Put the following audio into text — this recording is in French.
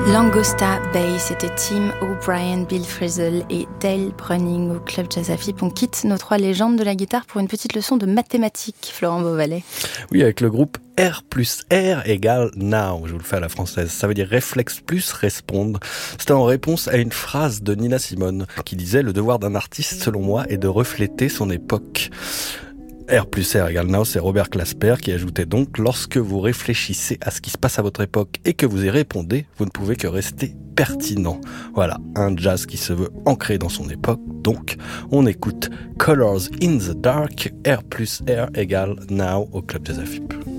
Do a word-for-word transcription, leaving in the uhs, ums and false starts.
Langosta Bay, c'était Tim O'Brien, Bill Frisell et Dale Brunning au Club Jazz à Fippe. On quitte nos trois légendes de la guitare pour une petite leçon de mathématiques, Florent Beauvalet. Oui, avec le groupe R plus R égale now, je vous le fais à la française. Ça veut dire réflexe plus répondre. C'était en réponse à une phrase de Nina Simone qui disait « Le devoir d'un artiste, selon moi, est de refléter son époque ». R plus R égale now, c'est Robert Glasper qui ajoutait donc « Lorsque vous réfléchissez à ce qui se passe à votre époque et que vous y répondez, vous ne pouvez que rester pertinent ». Voilà, un jazz qui se veut ancré dans son époque. Donc, on écoute Colors in the Dark, R plus R égale now au Club Jazz à Fippe.